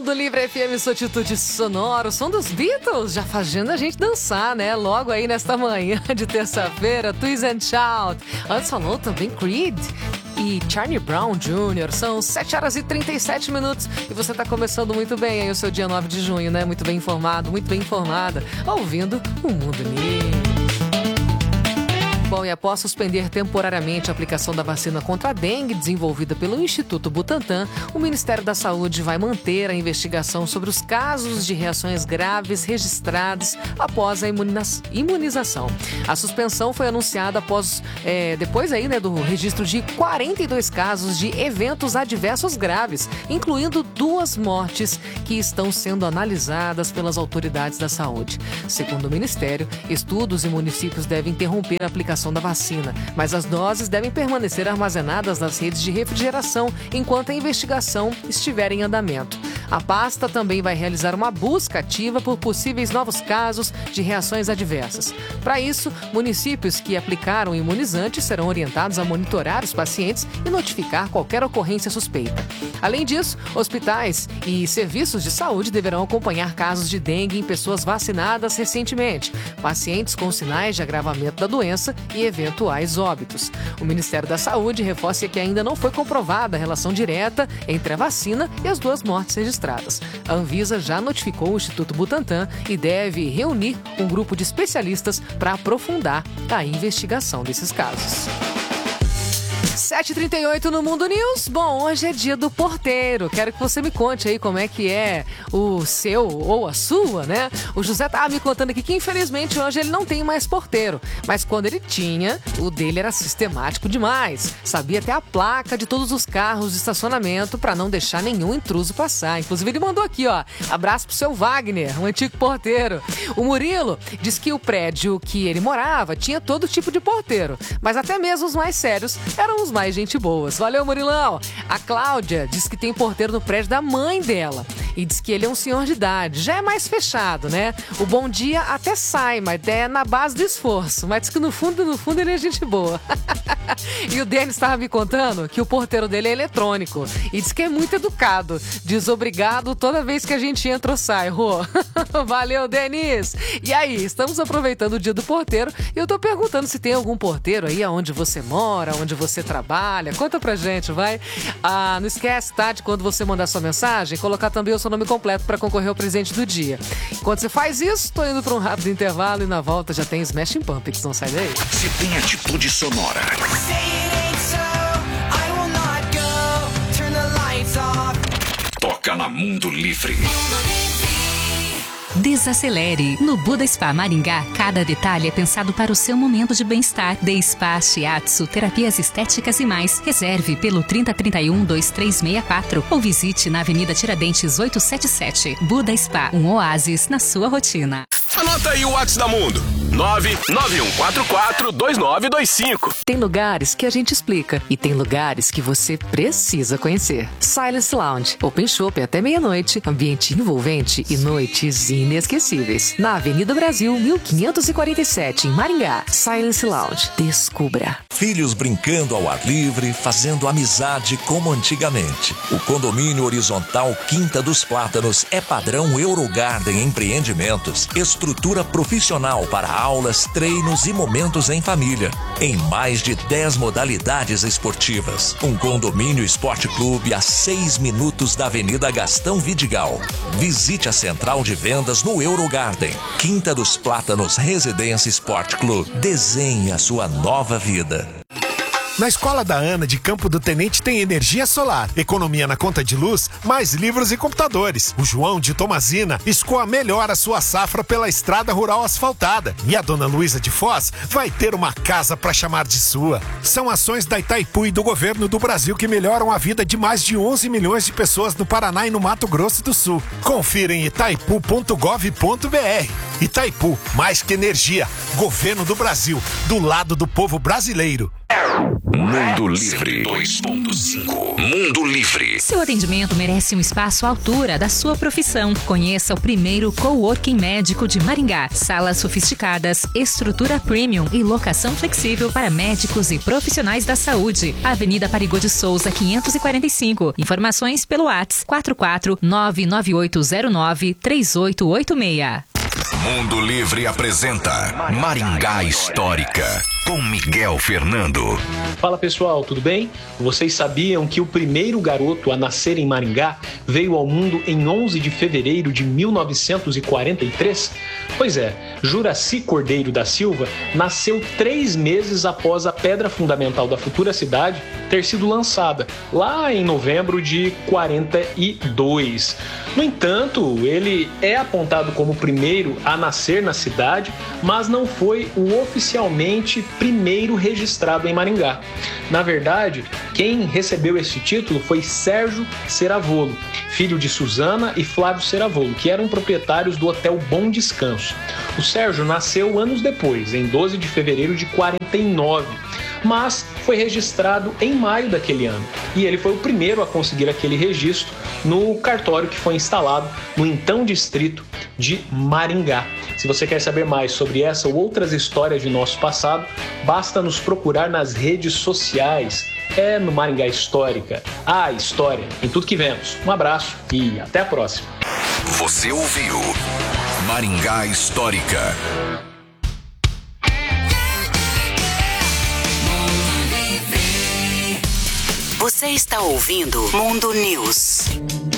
Mundo Livre FM, sua atitude sonora, o som dos Beatles, já fazendo a gente dançar, né? Logo aí nesta manhã de terça-feira, Twist and Shout. Antes falou também Creed e Charlie Brown Jr. São 7h37 e você tá começando muito bem aí o seu dia 9 de junho, né? Muito bem informado, muito bem informada, ouvindo o Mundo Livre. Bom, e após suspender temporariamente a aplicação da vacina contra a dengue desenvolvida pelo Instituto Butantan, o Ministério da Saúde vai manter a investigação sobre os casos de reações graves registrados após a imunização. A suspensão foi anunciada depois do registro de 42 casos de eventos adversos graves, incluindo 2 mortes que estão sendo analisadas pelas autoridades da saúde. Segundo o Ministério, estudos e municípios devem interromper a aplicação da vacina, mas as doses devem permanecer armazenadas nas redes de refrigeração enquanto a investigação estiver em andamento. A pasta também vai realizar uma busca ativa por possíveis novos casos de reações adversas. Para isso, municípios que aplicaram o imunizante serão orientados a monitorar os pacientes e notificar qualquer ocorrência suspeita. Além disso, hospitais e serviços de saúde deverão acompanhar casos de dengue em pessoas vacinadas recentemente, pacientes com sinais de agravamento da doença e eventuais óbitos. O Ministério da Saúde reforça que ainda não foi comprovada a relação direta entre a vacina e as 2 mortes registradas. A Anvisa já notificou o Instituto Butantan e deve reunir um grupo de especialistas para aprofundar a investigação desses casos. 7h38 no Mundo News. Bom, hoje é dia do porteiro. Quero que você me conte aí como é que é o seu ou a sua, né? O José tava me contando aqui que infelizmente hoje ele não tem mais porteiro. Mas quando ele tinha, o dele era sistemático demais. Sabia até a placa de todos os carros de estacionamento para não deixar nenhum intruso passar. Inclusive ele mandou aqui, ó, abraço pro seu Wagner, um antigo porteiro. O Murilo diz que o prédio que ele morava tinha todo tipo de porteiro, mas até mesmo os mais sérios eram os mais gente boas. Valeu, Murilão! A Cláudia diz que tem porteiro no prédio da mãe dela e diz que ele é um senhor de idade. Já é mais fechado, né? O bom dia até sai, mas é na base do esforço. Mas diz que no fundo ele é gente boa. E o Denis estava me contando que o porteiro dele é eletrônico e diz que é muito educado. Diz obrigado toda vez que a gente entra ou sai, Rô. Valeu, Denis! E aí, estamos aproveitando o dia do porteiro e eu tô perguntando se tem algum porteiro aí aonde você mora, onde você trabalha. Conta pra gente, vai. Não esquece, tá? De quando você mandar sua mensagem, colocar também o seu nome completo para concorrer ao presente do dia. Enquanto você faz isso, tô indo pra um rápido intervalo e na volta já tem Smashing Pumpkins, não sai daí. Se tem atitude sonora. Toca na Mundo Livre. Desacelere. No Buda Spa Maringá, cada detalhe é pensado para o seu momento de bem-estar. De Spa, Shiatsu, terapias estéticas e mais. Reserve pelo 3031-2364 ou visite na Avenida Tiradentes 877. Buda Spa, um oásis na sua rotina. Anota aí o WhatsApp da Mundo. 991442925. Tem lugares que a gente explica e tem lugares que você precisa conhecer. Silence Lounge, Open Shopping até meia-noite, ambiente envolvente e noites inesquecíveis. Na Avenida Brasil, 1547, em Maringá. Silence Lounge, descubra. Filhos brincando ao ar livre, fazendo amizade como antigamente. O condomínio horizontal Quinta dos Plátanos é padrão Eurogarden Empreendimentos. Estrutura profissional para aulas, treinos e momentos em família. Em mais de 10 modalidades esportivas. Um condomínio esporte clube a 6 minutos da Avenida Gastão Vidigal. Visite a central de vendas no Eurogarden. Quinta dos Plátanos Residência Sport Club. Desenhe a sua nova vida. Na Escola da Ana de Campo do Tenente tem energia solar, economia na conta de luz, mais livros e computadores. O João de Tomazina escoa melhor a sua safra pela estrada rural asfaltada. E a dona Luísa de Foz vai ter uma casa para chamar de sua. São ações da Itaipu e do governo do Brasil que melhoram a vida de mais de 11 milhões de pessoas no Paraná e no Mato Grosso do Sul. Confira em itaipu.gov.br. Itaipu, mais que energia. Governo do Brasil, do lado do povo brasileiro. Mundo Livre 2.5. Mundo Livre. Seu atendimento merece um espaço à altura da sua profissão. Conheça o primeiro coworking médico de Maringá. Salas sofisticadas, estrutura premium e locação flexível para médicos e profissionais da saúde. Avenida Parigô de Souza, 545. Informações pelo WhatsApp 44998093886. Mundo Livre apresenta Maringá Histórica com Miguel Fernando. Fala pessoal, tudo bem? Vocês sabiam que o primeiro garoto a nascer em Maringá veio ao mundo em 11 de fevereiro de 1943? Pois é, Juraci Cordeiro da Silva nasceu 3 meses após a pedra fundamental da futura cidade ter sido lançada, lá em novembro de 42. No entanto, ele é apontado como o primeiro a nascer na cidade, mas não foi o oficialmente primeiro registrado em Maringá. Na verdade, quem recebeu esse título foi Sérgio Ceravolo, filho de Suzana e Flávio Ceravolo, que eram proprietários do Hotel Bom Descanso. O Sérgio nasceu anos depois, em 12 de fevereiro de 49, mas foi registrado em maio daquele ano. E ele foi o primeiro a conseguir aquele registro no cartório que foi instalado no então distrito de Maringá. Se você quer saber mais sobre essa ou outras histórias de nosso passado, basta nos procurar nas redes sociais. É no Maringá Histórica. A história em tudo que vemos. Um abraço e até a próxima. Você ouviu Maringá Histórica. Você está ouvindo Mundo News.